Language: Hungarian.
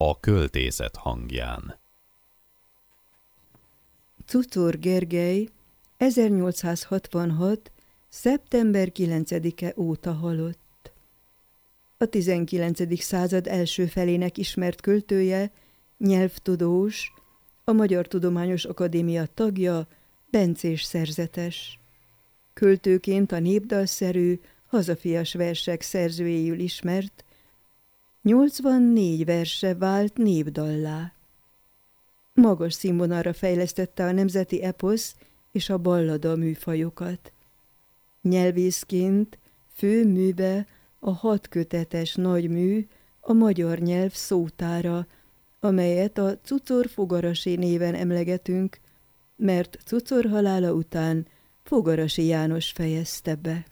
A költészet hangján. Czuczor Gergely 1866. szeptember 9-e óta halott. A 19. század első felének ismert költője, nyelvtudós, a Magyar Tudományos Akadémia tagja, bencés szerzetes. Költőként a népdalszerű, hazafias versek szerzőjéül ismert, 84 verse vált népdallá. Magas színvonalra fejlesztette a nemzeti eposz és a ballada műfajokat. Nyelvészként fő műve a 6 kötetes nagymű, a magyar nyelv szótára, amelyet a Czuczor Fogarasi néven emlegetünk, mert Czuczor halála után Fogarasi János fejezte be.